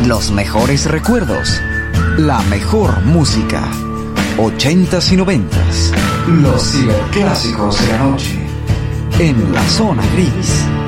Los mejores recuerdos, la mejor música, 80s y 90s, los ciberclásicos de la noche, en la zona gris.